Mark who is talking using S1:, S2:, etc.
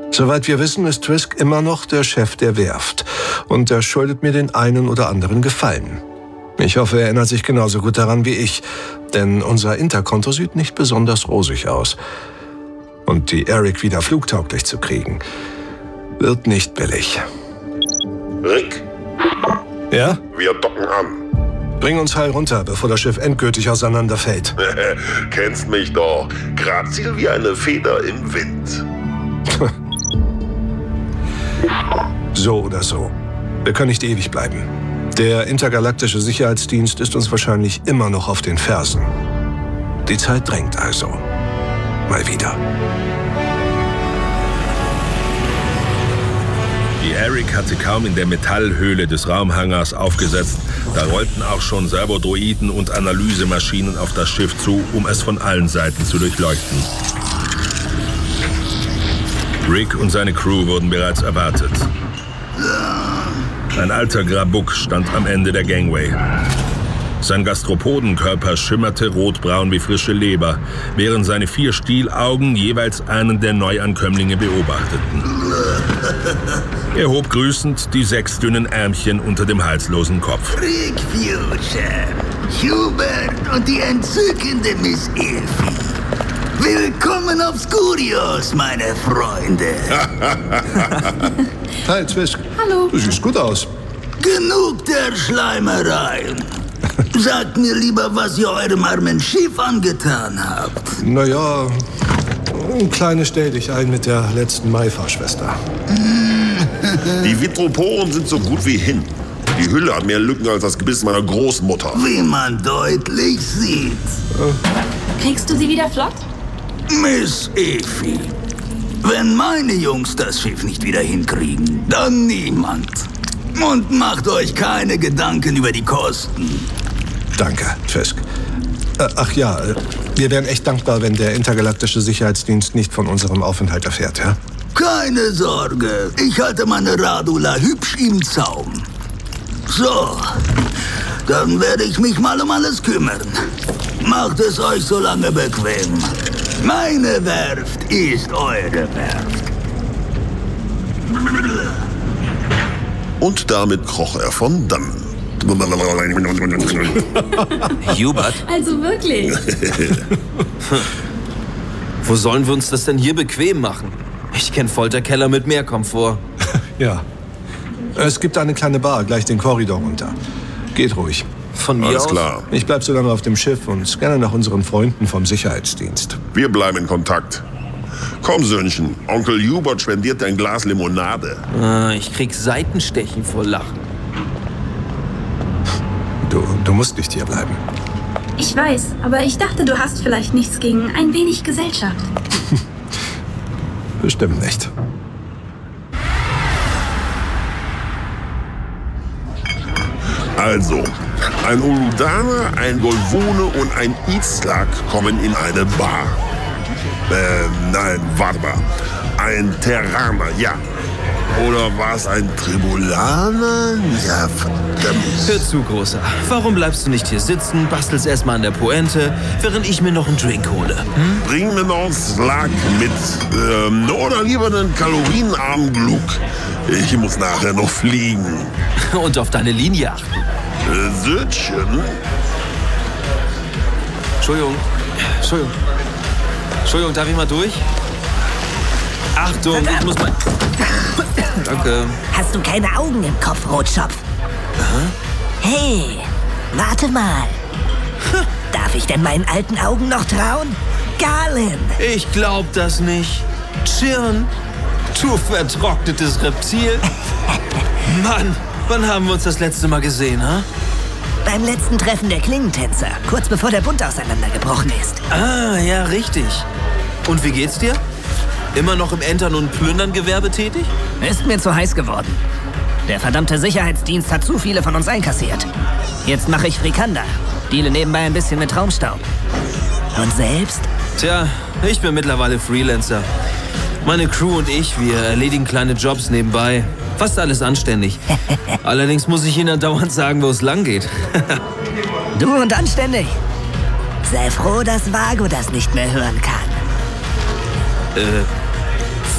S1: Soweit wir wissen, ist Trisk immer noch der Chef der Werft. Und er schuldet mir den einen oder anderen Gefallen. Ich hoffe, er erinnert sich genauso gut daran wie ich. Denn unser Interkonto sieht nicht besonders rosig aus. Und die Eric wieder flugtauglich zu kriegen, wird nicht billig.
S2: Rick?
S1: Ja?
S2: Wir docken an.
S1: Bring uns heil runter, bevor das Schiff endgültig auseinanderfällt.
S2: Kennst mich doch. Grazil wie eine Feder im Wind.
S1: So oder so. Wir können nicht ewig bleiben. Der intergalaktische Sicherheitsdienst ist uns wahrscheinlich immer noch auf den Fersen. Die Zeit drängt also. Mal wieder.
S3: Die Eric hatte kaum in der Metallhöhle des Raumhangars aufgesetzt. Da rollten auch schon Servodroiden und Analysemaschinen auf das Schiff zu, um es von allen Seiten zu durchleuchten. Rick und seine Crew wurden bereits erwartet. Ein alter Grabuk stand am Ende der Gangway. Sein Gastropodenkörper schimmerte rotbraun wie frische Leber, während seine 4 Stielaugen jeweils einen der Neuankömmlinge beobachteten. Er hob grüßend die 6 dünnen Ärmchen unter dem halslosen Kopf.
S4: Rick Future, Hubert und die entzückende Miss Elfie. Willkommen auf Skurios, meine Freunde.
S1: Hi, Trisk.
S5: Hallo.
S1: Du siehst gut aus.
S4: Genug der Schleimereien. Sagt mir lieber, was ihr eurem armen Schiff angetan habt.
S1: Naja, ein kleines Stelldichein mit der letzten Maifahrschwester.
S2: Die Vitroporen sind so gut wie hin. Die Hülle hat mehr Lücken als das Gebiss meiner Großmutter.
S4: Wie man deutlich sieht.
S5: Kriegst du sie wieder flott?
S4: Miss Effie, wenn meine Jungs das Schiff nicht wieder hinkriegen, dann niemand. Und macht euch keine Gedanken über die Kosten.
S1: Danke, Trisk. Ach ja, wir wären echt dankbar, wenn der intergalaktische Sicherheitsdienst nicht von unserem Aufenthalt erfährt, ja?
S4: Keine Sorge, ich halte meine Radula hübsch im Zaum. So, dann werde ich mich mal um alles kümmern. Macht es euch so lange bequem. Meine Werft ist eure Werft.
S2: Und damit kroch er von dannen.
S6: Hubert?
S5: Also wirklich?
S6: Wo sollen wir uns das denn hier bequem machen? Ich kenne Folterkeller mit mehr Komfort.
S1: Ja. Es gibt eine kleine Bar gleich den Korridor runter. Geht ruhig.
S6: Von mir
S2: Alles
S6: aus?
S2: klar.
S1: Ich bleib so lange auf dem Schiff und scanne nach unseren Freunden vom Sicherheitsdienst.
S2: Wir bleiben in Kontakt. Komm, Söhnchen. Onkel Hubert spendiert dir ein Glas Limonade.
S6: Ich krieg Seitenstechen vor Lachen.
S1: Du musst nicht hier bleiben.
S5: Ich weiß, aber ich dachte, du hast vielleicht nichts gegen ein wenig Gesellschaft.
S1: Bestimmt nicht.
S2: Also, ein Uludana, ein Golvone und ein Itzlak kommen in eine Bar. Nein, warte mal. Ein Terraner, ja. Oder war es ein Tribulaner? Ja, verdammt.
S6: Hör zu, Großer. Warum bleibst du nicht hier sitzen, bastelst erstmal an der Pointe, während ich mir noch einen Drink hole?
S2: Bring mir noch einen Slack mit. Oder lieber einen kalorienarmen Gluck. Ich muss nachher noch fliegen.
S6: Und auf deine Linie achten.
S2: Sötchen?
S6: Entschuldigung, darf ich mal durch? Achtung, ich muss mal... Danke.
S7: Hast du keine Augen im Kopf, Rotschopf? Hey, warte mal. Darf ich denn meinen alten Augen noch trauen? Galen!
S6: Ich glaub das nicht. Chirn, du vertrocknetes Reptil. Mann, wann haben wir uns das letzte Mal gesehen, ha?
S7: Beim letzten Treffen der Klingentänzer, kurz bevor der Bund auseinandergebrochen ist.
S6: Ah, ja, richtig. Und wie geht's dir? Immer noch im Entern- und Plündern-Gewerbe tätig?
S7: Ist mir zu heiß geworden. Der verdammte Sicherheitsdienst hat zu viele von uns einkassiert. Jetzt mache ich Frikanda. Deale nebenbei ein bisschen mit Traumstaub. Und selbst?
S6: Tja, ich bin mittlerweile Freelancer. Meine Crew und ich, wir erledigen kleine Jobs nebenbei. Fast alles anständig. Allerdings muss ich Ihnen dauernd sagen, wo es lang geht.
S7: Du und anständig. Sei froh, dass Vago das nicht mehr hören kann.